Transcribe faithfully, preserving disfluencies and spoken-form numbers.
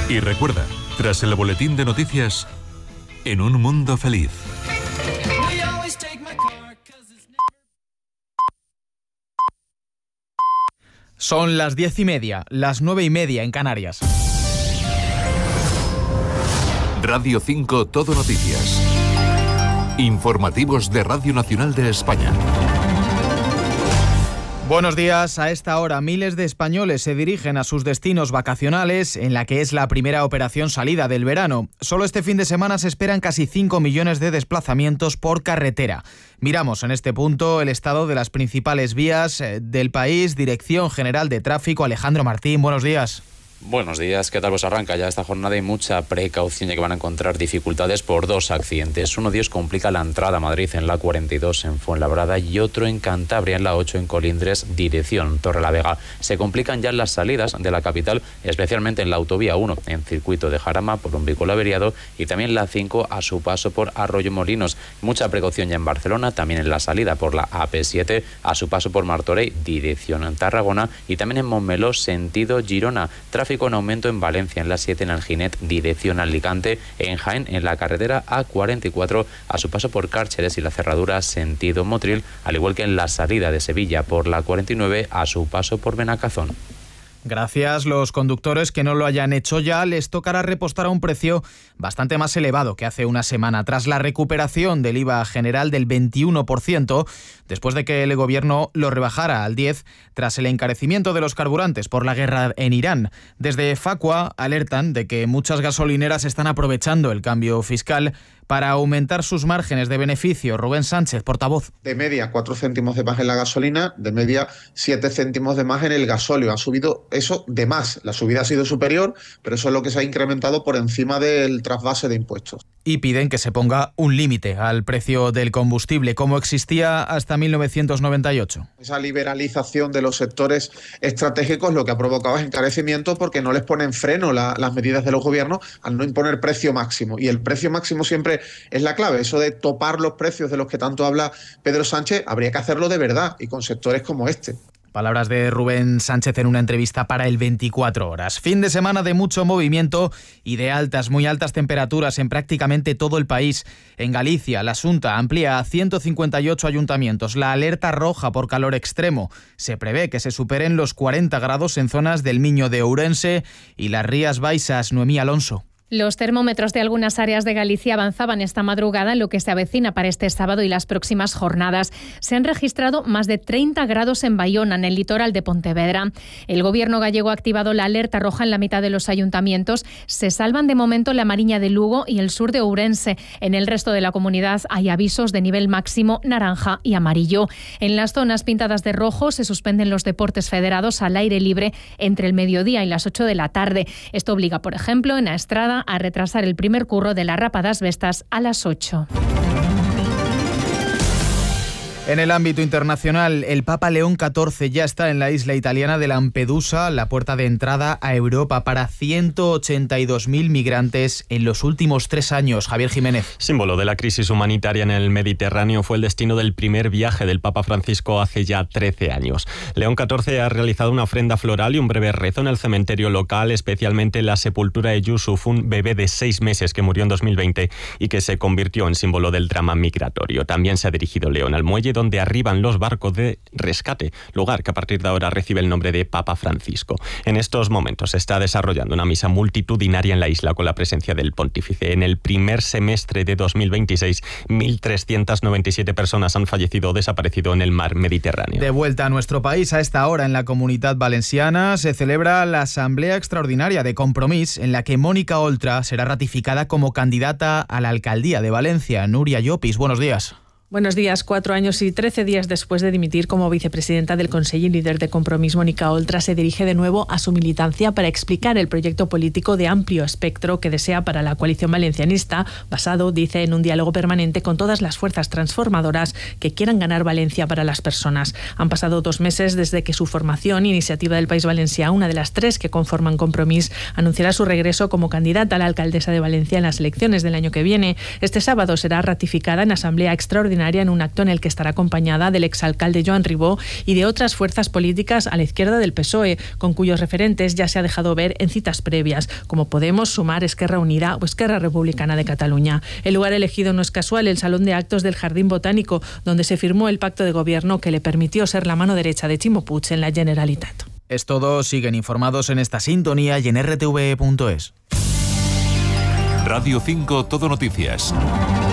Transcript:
Y recuerda, tras el boletín de noticias, En un mundo feliz. Son las diez y media, las nueve y media en Canarias. Radio cinco Todo Noticias. Informativos de Radio Nacional de España. Buenos días. A esta hora miles de españoles se dirigen a sus destinos vacacionales en la que es la primera operación salida del verano. Solo este fin de semana se esperan casi cinco millones de desplazamientos por carretera. Miramos en este punto el estado de las principales vías del país. Dirección General de Tráfico, Alejandro Martín, buenos días. Buenos días, ¿qué tal? Pues arranca ya esta jornada y mucha precaución, ya que van a encontrar dificultades por dos accidentes. Uno de ellos complica la entrada a Madrid en la cuarenta y dos en Fuenlabrada y otro en Cantabria en la ocho en Colindres, dirección Torrelavega. Se complican ya las salidas de la capital, especialmente en la autovía uno en circuito de Jarama por un vehículo averiado y también la cinco a su paso por Arroyomolinos. Mucha precaución ya en Barcelona, también en la salida por la A P siete a su paso por Martorell, dirección Tarragona y también en Montmeló, sentido Girona. Tráfico en aumento en Valencia, en la siete en Alginet, dirección Alicante, en Jaén, en la carretera A cuarenta y cuatro, a su paso por Cárceres y la cerradura sentido Motril, al igual que en la salida de Sevilla por la cuarenta y nueve, a su paso por Benacazón. Gracias. Los conductores que no lo hayan hecho ya les tocará repostar a un precio bastante más elevado que hace una semana. Tras la recuperación del I V A general del veintiuno por ciento, después de que el gobierno lo rebajara al diez por ciento, tras el encarecimiento de los carburantes por la guerra en Irán. Desde Facua alertan de que muchas gasolineras están aprovechando el cambio fiscal para aumentar sus márgenes de beneficio. Rubén Sánchez, portavoz. De media, cuatro céntimos de más en la gasolina, de media, siete céntimos de más en el gasóleo. Ha subido eso de más. La subida ha sido superior, pero eso es lo que se ha incrementado por encima del trasvase de impuestos. Y piden que se ponga un límite al precio del combustible, como existía hasta mil novecientos noventa y ocho. Esa liberalización de los sectores estratégicos lo que ha provocado es encarecimiento porque no les ponen freno la, las medidas de los gobiernos al no imponer precio máximo. Y el precio máximo siempre es la clave. Eso de topar los precios de los que tanto habla Pedro Sánchez, habría que hacerlo de verdad y con sectores como este. Palabras de Rubén Sánchez en una entrevista para el veinticuatro horas. Fin de semana de mucho movimiento y de altas, muy altas temperaturas en prácticamente todo el país. En Galicia, la Xunta amplía a ciento cincuenta y ocho ayuntamientos la alerta roja por calor extremo. Se prevé que se superen los cuarenta grados en zonas del Miño de Ourense y las Rías Baixas. Noemí Alonso. Los termómetros de algunas áreas de Galicia avanzaban esta madrugada en lo que se avecina para este sábado y las próximas jornadas. Se han registrado más de treinta grados en Bayona, en el litoral de Pontevedra. El gobierno gallego ha activado la alerta roja en la mitad de los ayuntamientos. Se salvan de momento la Mariña de Lugo y el sur de Ourense. En el resto de la comunidad hay avisos de nivel máximo naranja y amarillo. En las zonas pintadas de rojo se suspenden los deportes federados al aire libre entre el mediodía y las ocho de la tarde. Esto obliga, por ejemplo, en Aestrada a retrasar el primer curro de la Rapa das Vestas a las ocho. En el ámbito internacional, el Papa León catorce ya está en la isla italiana de Lampedusa, la puerta de entrada a Europa para ciento ochenta y dos mil migrantes en los últimos tres años. Javier Jiménez. Símbolo de la crisis humanitaria en el Mediterráneo, fue el destino del primer viaje del Papa Francisco hace ya trece años. León catorce ha realizado una ofrenda floral y un breve rezo en el cementerio local, especialmente la sepultura de Yusuf, un bebé de seis meses que murió en dos mil veinte y que se convirtió en símbolo del drama migratorio. También se ha dirigido León al muelle donde arriban los barcos de rescate, lugar que a partir de ahora recibe el nombre de Papa Francisco. En estos momentos se está desarrollando una misa multitudinaria en la isla con la presencia del pontífice. En el primer semestre de dos mil veintiséis, mil trescientas noventa y siete personas han fallecido o desaparecido en el mar Mediterráneo. De vuelta a nuestro país, a esta hora en la Comunitat Valenciana se celebra la Asamblea Extraordinaria de Compromís, en la que Mónica Oltra será ratificada como candidata a la alcaldía de Valencia. Nuria Llopis, buenos días. Buenos días. Cuatro años y trece días después de dimitir como vicepresidenta del Consell y líder de Compromís, Mónica Oltra se dirige de nuevo a su militancia para explicar el proyecto político de amplio espectro que desea para la coalición valencianista, basado, dice, en un diálogo permanente con todas las fuerzas transformadoras que quieran ganar Valencia para las personas. Han pasado dos meses desde que su formación, Iniciativa del País Valencià, una de las tres que conforman Compromís, anunciará su regreso como candidata a la alcaldesa de Valencia en las elecciones del año que viene. Este sábado será ratificada en Asamblea Extraordinaria extraordinaria en un acto en el que estará acompañada del exalcalde Joan Ribó y de otras fuerzas políticas a la izquierda del P S O E, con cuyos referentes ya se ha dejado ver en citas previas, como Podemos, Sumar, Esquerra Unida o Esquerra Republicana de Cataluña. El lugar elegido no es casual, el Salón de Actos del Jardín Botánico, donde se firmó el pacto de gobierno que le permitió ser la mano derecha de Ximo Puig en la Generalitat. Es todo, siguen informados en esta sintonía y en r t v punto es. Radio cinco Todo Noticias.